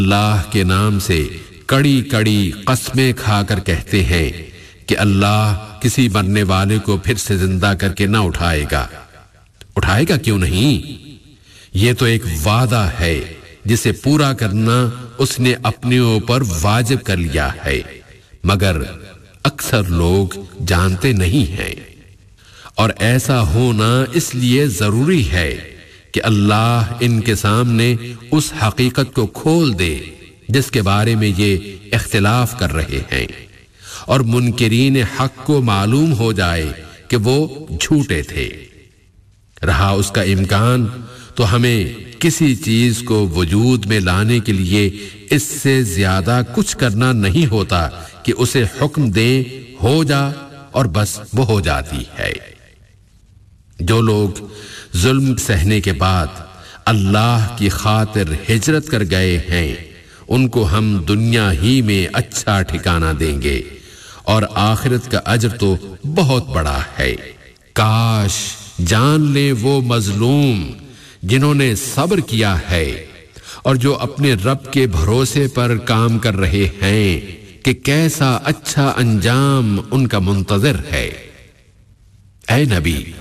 اللہ کے نام سے کڑی کڑی قسمیں کھا کر کہتے ہیں کہ اللہ کسی مرنے والے کو پھر سے زندہ کر کے نہ اٹھائے گا کیوں نہیں؟ یہ تو ایک وعدہ ہے جسے پورا کرنا اس نے اپنے اوپر واجب کر لیا ہے، مگر اکثر لوگ جانتے نہیں ہیں۔ اور ایسا ہونا اس لیے ضروری ہے کہ اللہ ان کے سامنے اس حقیقت کو کھول دے جس کے بارے میں یہ اختلاف کر رہے ہیں، اور منکرین حق کو معلوم ہو جائے کہ وہ جھوٹے تھے۔ رہا اس کا امکان تو ہمیں کسی چیز کو وجود میں لانے کے لیے اس سے زیادہ کچھ کرنا نہیں ہوتا کہ اسے حکم دیں ہو جا، اور بس وہ ہو جاتی ہے۔ جو لوگ ظلم سہنے کے بعد اللہ کی خاطر ہجرت کر گئے ہیں ان کو ہم دنیا ہی میں اچھا ٹھکانہ دیں گے، اور آخرت کا اجر تو بہت بڑا ہے۔ کاش جان لے وہ مظلوم جنہوں نے صبر کیا ہے اور جو اپنے رب کے بھروسے پر کام کر رہے ہیں کہ کیسا اچھا انجام ان کا منتظر ہے۔ اے نبی